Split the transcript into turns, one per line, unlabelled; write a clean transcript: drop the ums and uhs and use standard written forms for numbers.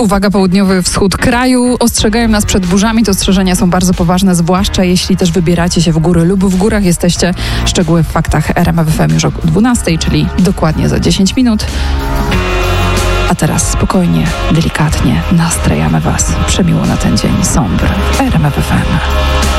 Uwaga, południowy wschód kraju. Ostrzegają nas przed burzami. Te ostrzeżenia są bardzo poważne, zwłaszcza jeśli też wybieracie się w góry lub w górach jesteście. Szczegóły w faktach RMF FM już o 12, czyli dokładnie za 10 minut. A teraz spokojnie, delikatnie nastrajamy Was przemiło na ten dzień sombr w RMF FM.